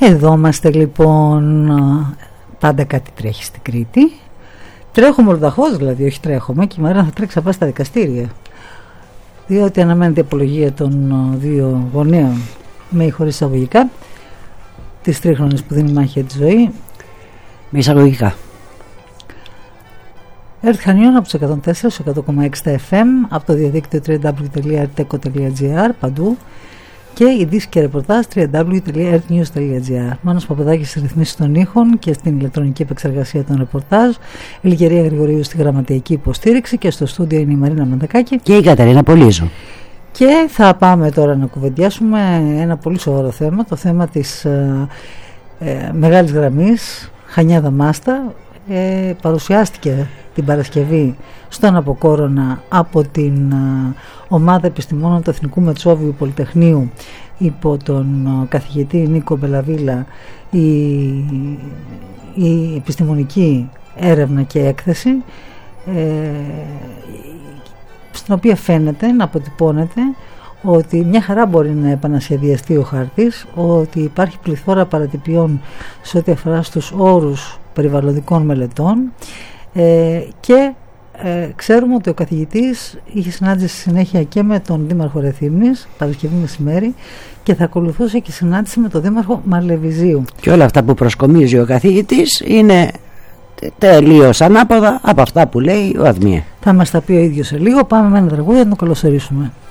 Εδώ είμαστε λοιπόν, πάντα κάτι τρέχει στην Κρήτη. Τρέχουμε ορδαχώς δηλαδή, όχι τρέχουμε, και η Μαρίνα θα τρέξει να πάει στα δικαστήρια. Διότι αναμένεται η απολογία των δύο γονέων, με ή χωρίς εισαγωγικά, της τρίχρονης που δίνει μάχη για τη ζωή. Με εισαγωγικά. Έρθει Χανιών από τους 104 στους 100,6 FM, από το διαδίκτυο www.arteco.gr παντού, και ειδήσεις και ρεπορτάζ www.artnews.gr. Μάνος Παπαδάκης στις ρυθμίσεις των ήχων και στην ηλεκτρονική επεξεργασία των ρεπορτάζ, Ελικερία Γρηγορίου στη γραμματεϊκή υποστήριξη, και στο στούντιο είναι η Μαρίνα Μαντακάκη και η Κατερίνα Πολύζου. Και θα πάμε τώρα να κουβεντιάσουμε ένα πολύ σοβαρό θέμα, το θέμα της μεγάλης γραμμής Χανιά-Δαμάστα. Παρουσιάστηκε την Παρασκευή στον Αποκόρονα από την ομάδα επιστημόνων του Εθνικού Μετσόβιου Πολυτεχνείου υπό τον καθηγητή Νίκο Μπελαβίλα η επιστημονική έρευνα και έκθεση, στην οποία φαίνεται να αποτυπώνεται ότι μια χαρά μπορεί να επανασχεδιαστεί ο χάρτης, ότι υπάρχει πληθώρα παρατυπιών σε ό,τι αφορά στους όρους περιβαλλοντικών μελετών, και ξέρουμε ότι ο καθηγητής είχε συνάντηση συνέχεια και με τον Δήμαρχο Ρεθύμνης Παρασκευή μεσημέρι, και θα ακολουθούσε και συνάντηση με τον Δήμαρχο Μαρλεβιζίου. Και όλα αυτά που προσκομίζει ο καθηγητής είναι τελείως ανάποδα από αυτά που λέει ο ΑΔΜΙΕ. Θα μας τα πει ο ίδιος σε λίγο. Πάμε με ένα τραγούδι να τον καλωσορίσουμε.